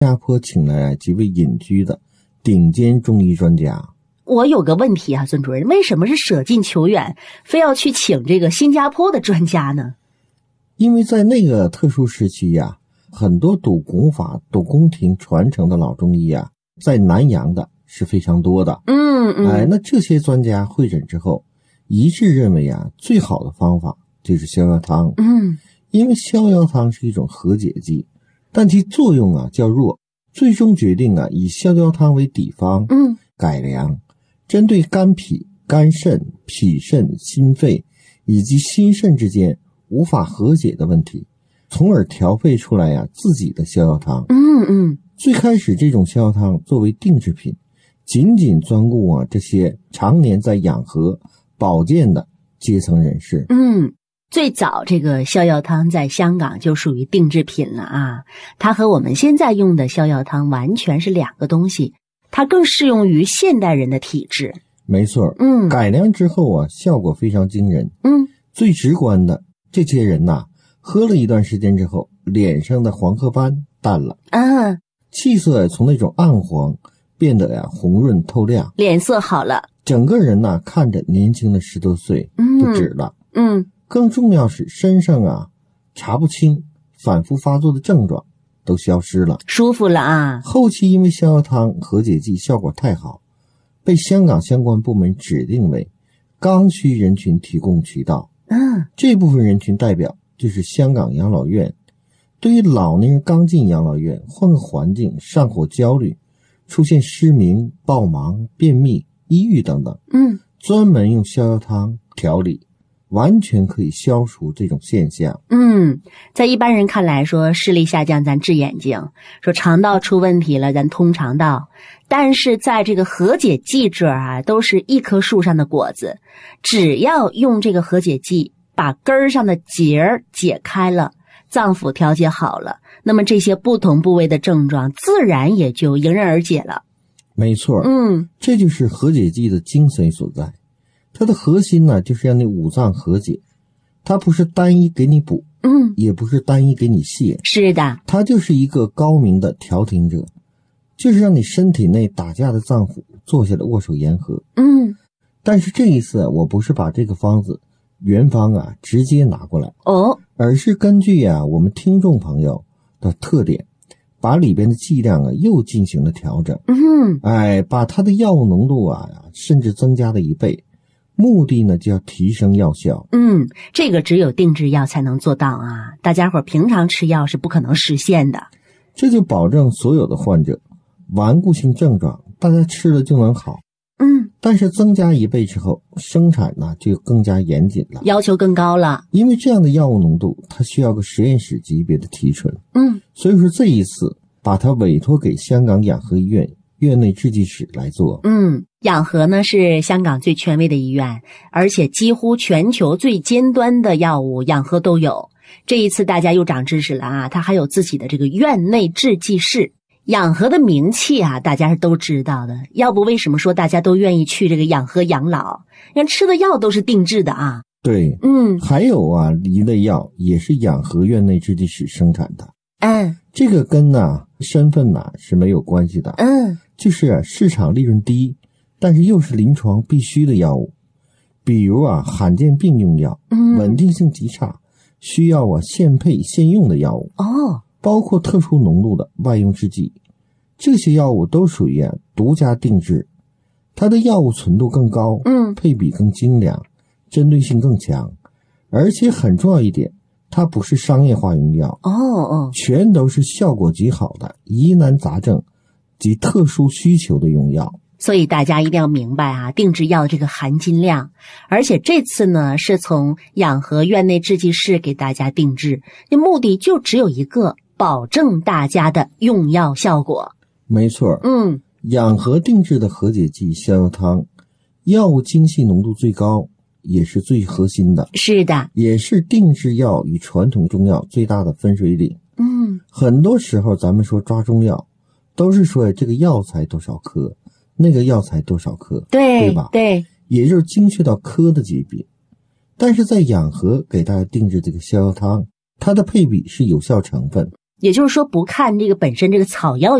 新加坡请来极为隐居的顶尖中医专家。 我有个问题啊，孙主任，为什么是舍近求远，非要去请这个新加坡的专家呢？ 因为在那个特殊时期呀，很多懂功法、懂宫廷传承的老中医啊，在南洋的是非常多的。那这些专家会诊之后，一致认为啊，最好的方法就是逍遥汤。因为逍遥汤是一种和解剂，但其作用啊较弱，最终决定啊以逍遥汤为底方，改良，针对肝脾、肝肾、脾肾、心肺以及心肾之间无法和解的问题，从而调配出来啊自己的逍遥汤。最开始这种逍遥汤作为定制品，仅仅专顾啊这些常年在养和保健的阶层人士。 最早这个逍遥汤在香港就属于定制品了啊，它和我们现在用的逍遥汤完全是两个东西，它更适用于现代人的体质。 没错，改良之后啊，效果非常惊人。最直观的，这些人呐，喝了一段时间之后，脸上的黄褐斑淡了，气色从那种暗黄变得呀红润透亮， 脸色好了， 整个人呐看着年轻了10多岁，不止了。更重要是身上啊查不清、反复发作的症状都消失了， 舒服了啊。 后期因为逍遥汤和解剂效果太好，被香港相关部门指定为刚需人群提供渠道。这部分人群代表就是香港养老院。对于老年人刚进养老院，换个环境，上火焦虑，出现失明、暴忙、便秘、抑郁等等，专门用逍遥汤调理，完全可以消除这种现象。 在一般人看来说视力下降咱治眼睛，说肠道出问题了咱通肠道，但是在这个和解剂这儿啊，都是一棵树上的果子，只要用这个和解剂把根儿上的结儿解开了，脏腑调节好了，那么这些不同部位的症状自然也就迎刃而解了。 没错，这就是和解剂的精髓所在。它的核心呢，就是让你五脏和解，它不是单一给你补，也不是单一给你泻， 是的， 它就是一个高明的调停者，就是让你身体内打架的脏腑坐下来握手言和。但是这一次我不是把这个方子原方啊直接拿过来，而是根据啊我们听众朋友的特点，把里边的剂量啊又进行了调整。把它的药物浓度啊甚至增加了1倍，目的呢就要提升药效。 这个只有定制药才能做到啊，大家伙平常吃药是不可能实现的。 这就保证所有的患者顽固性症状大家吃了就能好。但是增加1倍之后，生产呢就更加严谨了， 要求更高了。 因为这样的药物浓度它需要个实验室级别的提纯。所以说这一次把它委托给香港养和医院院内制剂室来做。 养和呢是香港最权威的医院，而且几乎全球最尖端的药物养和都有。这一次大家又长知识了啊，它还有自己的这个院内制剂室。养和的名气啊大家是都知道的，要不为什么说大家都愿意去这个养和养老，人吃的药都是定制的啊。 对，还有啊一类药也是养和院内制剂室生产的。这个跟身份是没有关系的。就是市场利润低，但是又是临床必须的药物，比如罕见病用药，稳定性极差，需要现配现用的药物。包括特殊浓度的外用制剂，这些药物都属于独家定制，它的药物纯度更高，配比更精良，针对性更强，而且很重要一点，它不是商业化用药，全都是效果极好的疑难杂症及特殊需求的用药。 所以大家一定要明白啊，定制药这个含金量。而且这次呢，是从养和院内制剂室给大家定制，目的就只有一个，保证大家的用药效果。 没错，养和定制的和解剂逍遥汤，药物精细浓度最高，也是最核心的。 是的， 也是定制药与传统中药最大的分水岭。很多时候咱们说抓中药，都是说这个药材多少克，那个药材多少克，对吧？ 对， 也就是精确到克的级别。但是在养和给大家定制这个逍遥汤，它的配比是有效成分， 也就是说不看这个本身这个草药